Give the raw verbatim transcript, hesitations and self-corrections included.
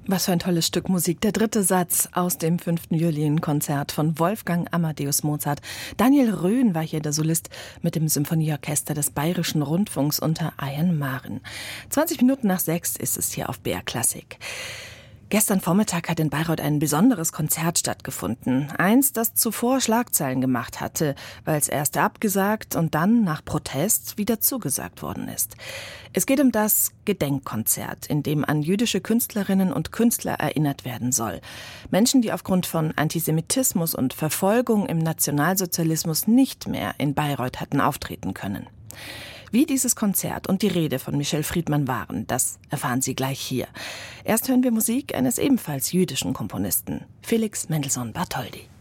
Was für ein tolles Stück Musik. Der dritte Satz aus dem fünften Violinkonzert von Wolfgang Amadeus Mozart. Daniel Röhn war hier der Solist mit dem Symphonieorchester des Bayerischen Rundfunks unter Ian Maren. zwanzig Minuten nach sechs ist es hier auf B R Klassik. Gestern Vormittag hat in Bayreuth ein besonderes Konzert stattgefunden. Eins, das zuvor Schlagzeilen gemacht hatte, weil es erst abgesagt und dann nach Protest wieder zugesagt worden ist. Es geht um das Gedenkkonzert, in dem an jüdische Künstlerinnen und Künstler erinnert werden soll. Menschen, die aufgrund von Antisemitismus und Verfolgung im Nationalsozialismus nicht mehr in Bayreuth hatten auftreten können. Wie dieses Konzert und die Rede von Michel Friedmann waren, das erfahren Sie gleich hier. Erst hören wir Musik eines ebenfalls jüdischen Komponisten, Felix Mendelssohn Bartholdy.